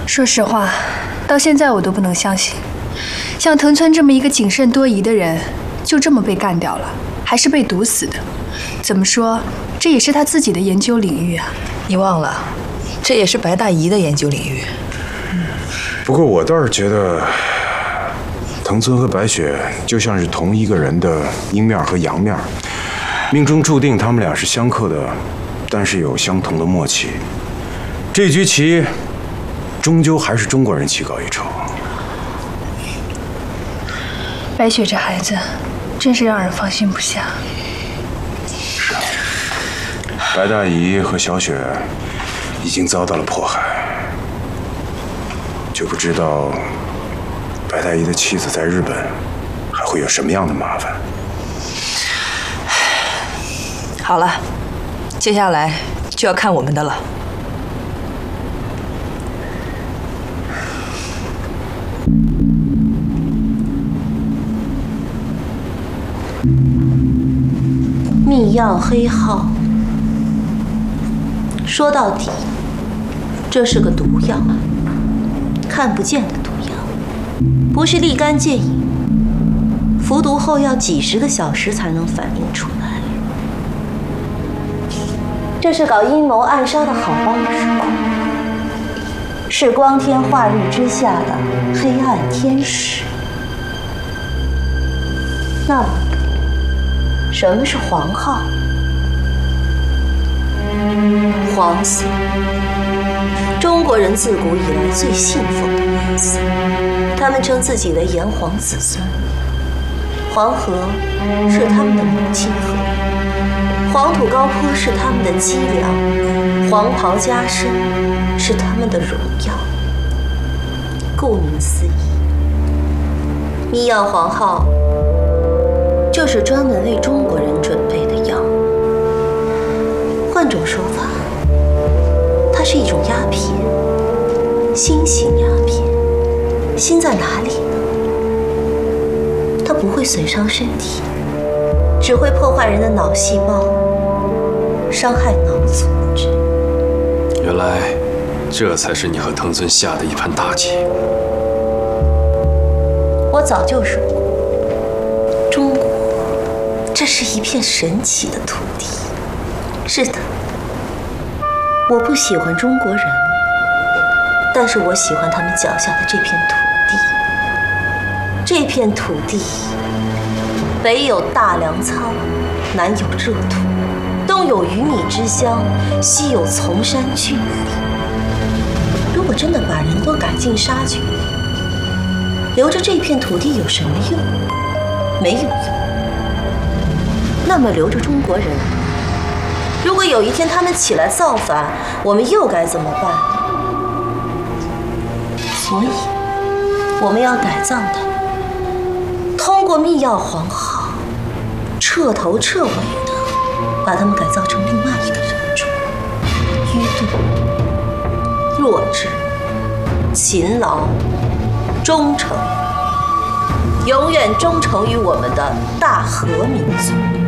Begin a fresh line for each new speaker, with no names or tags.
说实话，到现在我都不能相信，像藤村这么一个谨慎多疑的人，就这么被干掉了，还是被毒死的。怎么说，这也是他自己的研究领域啊。
你忘了，这也是白大姨的研究领域。
不过我倒是觉得，藤村和白雪就像是同一个人的阴面和阳面，命中注定他们俩是相克的，但是有相同的默契。这局棋，终究还是中国人棋高一筹。
白雪这孩子，真是让人放心不下。
是啊，白大姨和小雪已经遭到了迫害，就不知道白大姨的妻子在日本还会有什么样的麻烦。
好了，接下来就要看我们的了。
密药黑号，说到底，这是个毒药，看不见的毒药，不是立竿见影，服毒后要几10个小时才能反应出来。这是搞阴谋暗杀的好帮手，是光天化日之下的黑暗天使。那么，什么是黄号？黄色，中国人自古以来最信奉的颜色。他们称自己为炎黄子孙，黄河是他们的母亲河，黄土高坡是他们的脊梁，黄袍加身是他们的荣耀。顾名思义，密药黄号就是专门为中国人准备的药。换种说法，它是一种鸦片，新型鸦片。新在哪里呢？它不会损伤身体，只会破坏人的脑细胞，伤害脑组织。
原来，这才是你和藤村下的一盘大棋。
我早就说过，中国，这是一片神奇的土地。是的，我不喜欢中国人，但是我喜欢他们脚下的这片土地。这片土地，北有大粮仓，南有热土，东有鱼米之乡，西有丛山峻岭。如果真的把人都赶尽杀绝，留着这片土地有什么用？没有用。那么留着中国人，如果有一天他们起来造反，我们又该怎么办？所以，我们要改造他们，通过密药黄号，彻头彻尾的把他们改造成另外一个人种：愚钝、弱智、勤劳、忠诚，永远忠诚于我们的大和民族。